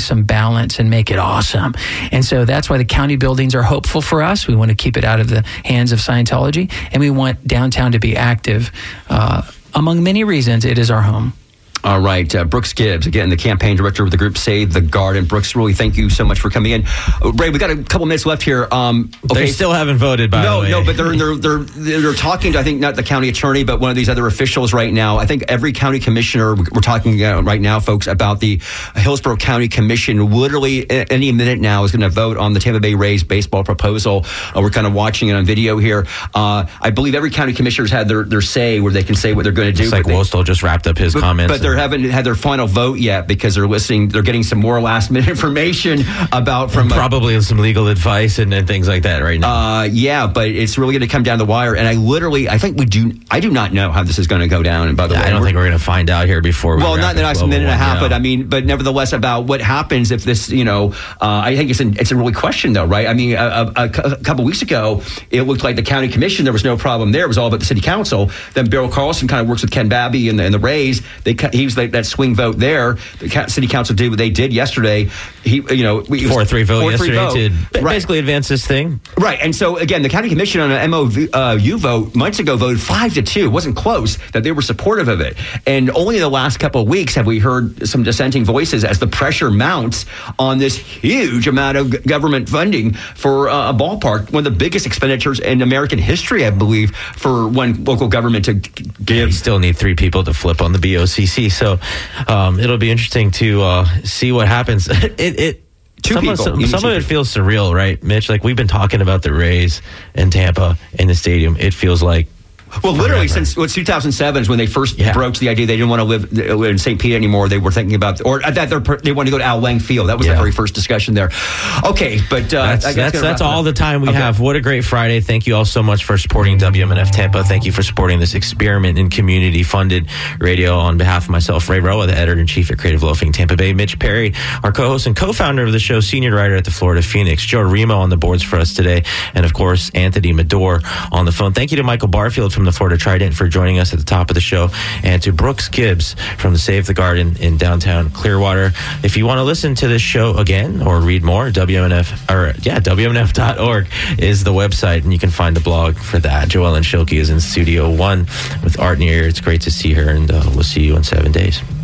some balance and make it awesome. And so that's why the county buildings are hopeful for us. We want to keep it out of the hands of Scientology, and we want downtown to be active. Among many reasons, it is our home. All right. Brooks Gibbs, again, the campaign director of the group Save the Garden. Brooks, really thank you so much for coming in. Ray, we got a couple minutes left here. Okay. They still haven't voted, by the way. No, but they're talking to, I think, not the county attorney, but one of these other officials right now. I think every county commissioner, we're talking right now, folks, about the Hillsborough County Commission literally any minute now is going to vote on the Tampa Bay Rays baseball proposal. We're kind of watching it on video here. I believe every county commissioner's had their say where they can say what they're going to do. It's like Wostel just wrapped up his comments. But they haven't had their final vote yet because they're getting some more last minute information about from probably some legal advice and things like that right now. Yeah, but it's really going to come down the wire. And I do not know how this is going to go down. And by the way, I don't think we're going to find out here before. Well, not in the next minute and a half, but nevertheless, about what happens if this, I think it's a really question though, right? I mean, a couple weeks ago, it looked like the county commission, there was no problem there. It was all about the city council. Then Bill Carlson kind of works with Ken Babby and the Rays. He was like that swing vote there. The city council did what they did yesterday. 4-3 vote yesterday to basically advance this thing. Right. And so again, the county commission on an MOU vote months ago voted 5-2. It wasn't close that they were supportive of it. And only in the last couple of weeks have we heard some dissenting voices as the pressure mounts on this huge amount of government funding for a ballpark, one of the biggest expenditures in American history, I believe, for one local government to give. You still need 3 people to flip on the BOCC. So it'll be interesting to see what happens. Some of it feels surreal, right, Mitch? Like we've been talking about the Rays in Tampa in the stadium. It feels like literally since 2007 is when they first broached the idea they didn't want to live in St. Pete anymore. They were thinking about, or that they wanted to go to Al Lang Field. That was the very first discussion there. Okay, but that's all the time we have. What a great Friday. Thank you all so much for supporting WMNF Tampa. Thank you for supporting this experiment in community-funded radio. On behalf of myself, Ray Roa, the editor-in-chief at Creative Loafing Tampa Bay, Mitch Perry, our co-host and co-founder of the show, senior writer at the Florida Phoenix, Joe Remo on the boards for us today, and of course, Anthony Medor on the phone. Thank you to Michael Barfield from the Florida Trident for joining us at the top of the show, and to Brooks Gibbs from the Save the Garden in downtown Clearwater. If you want to listen to this show again or read more, WMNF.org is the website, and you can find the blog for that. Joellen Schilke is in Studio 1 with Art Neer. It's great to see her, and we'll see you in 7 days.